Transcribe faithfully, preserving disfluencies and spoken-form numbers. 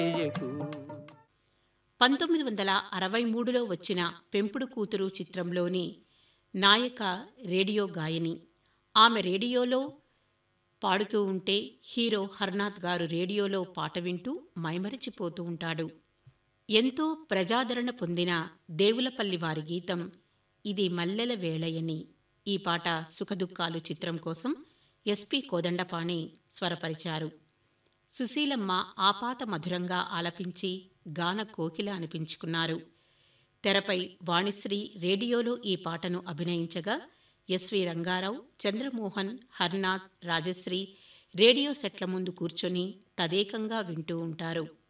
పంతొమ్మిది వందల అరవై మూడులో వచ్చిన పెంపుడు కూతురు చిత్రంలోని నాయక రేడియో గాయని. ఆమె రేడియోలో పాడుతూ ఉంటే హీరో హర్నాథ్ గారు రేడియోలో పాట వింటూ మైమరిచిపోతూ ఉంటాడు. ఎంతో ప్రజాదరణ పొందిన దేవులపల్లి వారి గీతం ఇది మల్లెల వేళయని. ఈ పాట సుఖదుఖాలు చిత్రం కోసం ఎస్పి కోదండపాణి స్వరపరిచారు. సుశీలమ్మ ఆపాత మధురంగా ఆలపించి గాన కోకిల అనిపించుకున్నారు. తెరపై వాణిశ్రీ రేడియోలో ఈ పాటను అభినయించగా ఎస్వి రంగారావు, చంద్రమోహన్, హర్నాథ్, రాజశ్రీ రేడియో సెట్ల ముందు కూర్చొని తదేకంగా వింటూ ఉంటారు.